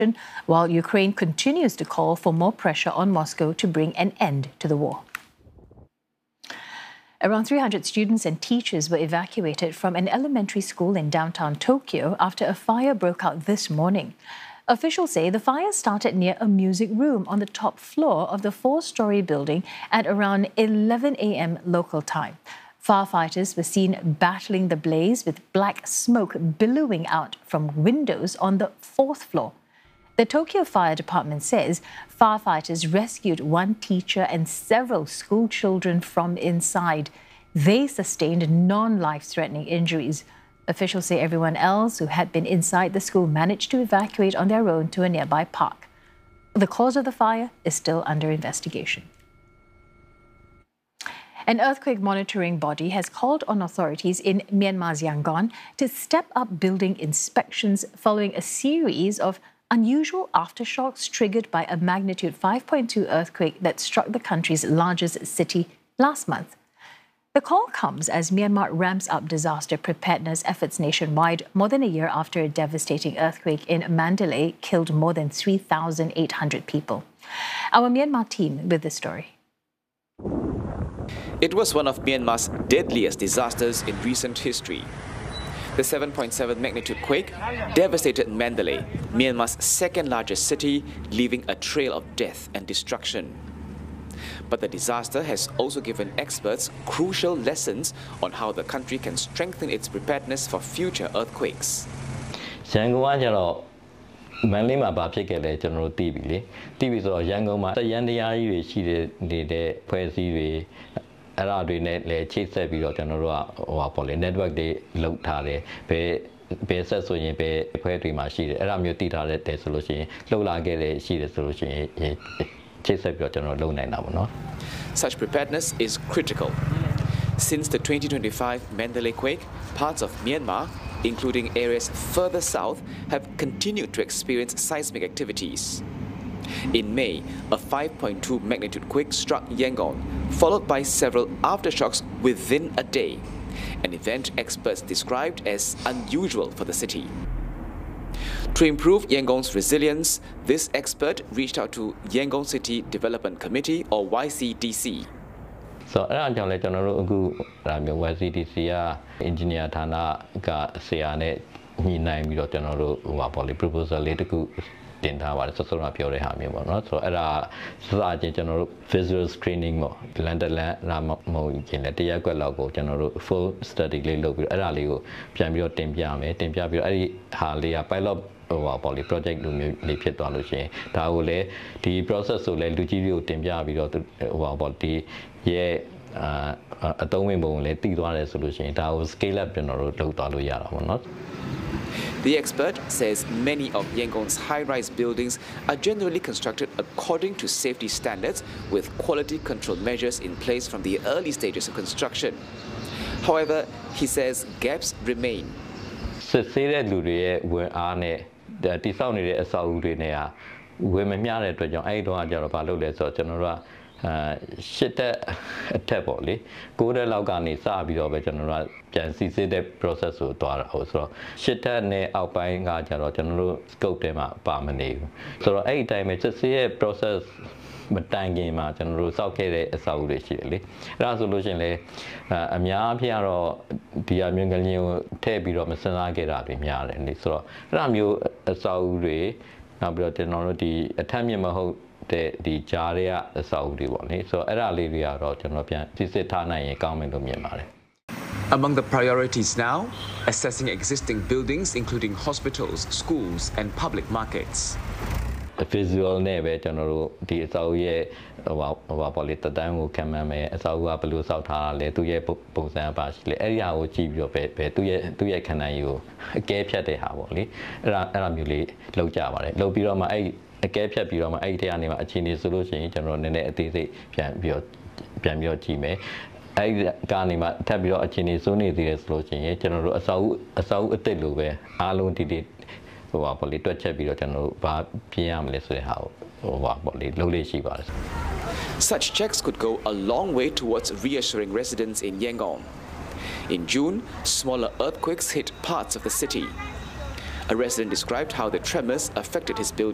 while Ukraine continues to call for more pressure on Moscow to bring an end to the war. Around 300 students and teachers were evacuated from an elementary school in downtown Tokyo after a fire broke out this morning. Officials say the fire started near a music room on the top floor of the 4-story building at around 11 a.m. local time. Firefighters were seen battling the blaze with black smoke billowing out from windows on the 4th floor. The Tokyo Fire Department says firefighters rescued one teacher and several school children from inside. They sustained non-life-threatening injuries. Officials say everyone else who had been inside the school managed to evacuate on their own to a nearby park. The cause of the fire is still under investigation. An earthquake monitoring body has called on authorities in Myanmar's Yangon to step up building inspections following a series of unusual aftershocks triggered by a magnitude 5.2 earthquake that struck the country's largest city last month. The call comes as Myanmar ramps up disaster preparedness efforts nationwide more than a year after a devastating earthquake in Mandalay killed more than 3,800 people. Our Myanmar team with this story. It was one of Myanmar's deadliest disasters in recent history. The 7.7 magnitude quake devastated Mandalay, Myanmar's second-largest city, leaving a trail of death and destruction. But the disaster has also given experts crucial lessons on how the country can strengthen its preparedness for future earthquakes. Such preparedness is critical. Since the 2025 Mandalay quake, parts of Myanmar, including areas further south, have continued to experience seismic activities. In May, a 5.2 magnitude quake struck Yangon, followed by several aftershocks within a day, an event experts described as unusual for the city. To improve Yangon's resilience, this expert reached out to Yangon City Development Committee, or YCDC. So, YCDC engineer Thana ka Siane proposal so visual screening full study project the process scale up The expert says many of Yangon's high-rise buildings are generally constructed according to safety standards with quality control measures in place from the early stages of construction. However, he says gaps remain. Shit attack only. Go to Logani Sabi of a process also. Shit ne outbuying our general scope them up, Parmani. So 8 times it's a process, but tangy match and rules okay as a resolution. A mia piano, the Amungal tabi of Masana get up in Yar and so Ramu a Saudi, now brought technology, a Tamiamaho. The Jaria Saudi one. So among the priorities now, assessing existing buildings including hospitals, schools and public markets. The visual neighbor general the Saudi Wapolita Damu Kamame, Saua Blue South Hale, 2 year Posan Bash, area will keep your bed, 2 year can you gave Pate Havoli, Ramuli, Low Java, Low Biroma. A gap shall be on my 80 anima, a Chinese solution, general net, Piamio Chime. I Ganima, Tabio, a Chinese only the solution, general assault a teluve, Alun did it, or Polito Chabio, general, but Piam less how, or lowly she was. Such checks could go a long way towards reassuring residents in Yangon. In June, smaller earthquakes hit parts of the city. A resident described how the tremors affected his building.